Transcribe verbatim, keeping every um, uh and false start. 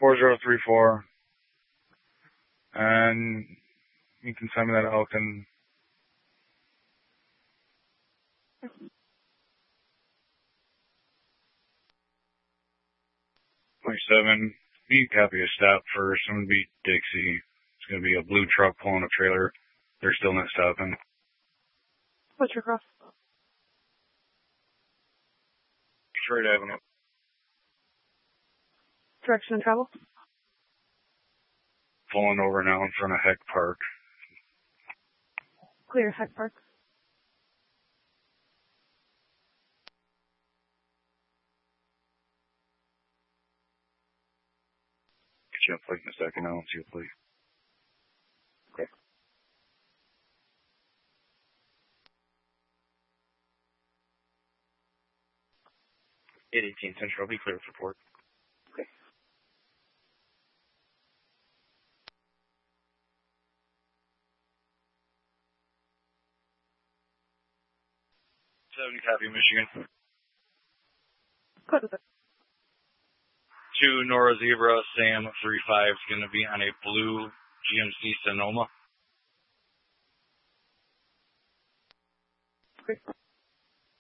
four zero three four. And you can send me that out and twenty-seven. Be copy a stop first. I'm gonna be Dixie. It's gonna be a blue truck pulling a trailer. They're still not stopping. What's your cross? Detroit Avenue. Direction and travel? Pulling over now in front of Heck Park. Clear Heck Park. Get you a plate in a second. I don't see a plate. Okay. eight eighteen Central. I'll be clear for port. Okay. seventy copy, Michigan. Code with it. Two Nora Zebra, Sam three five is going to be on a blue G M C Sonoma. Okay.